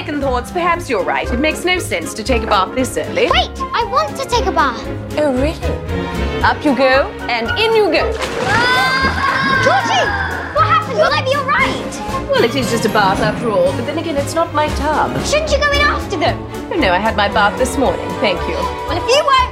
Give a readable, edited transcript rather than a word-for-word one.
second thoughts, perhaps you're right. It makes no sense to take a bath this early. Wait, I want to take a bath. Oh, really? Up you go, and in you go. Georgie! What happened? Will I be all right? Well, it is just a bath after all, but then again, it's not my tub. Shouldn't you go in after them? Oh, no, I had my bath this morning, thank you. Well, if you won't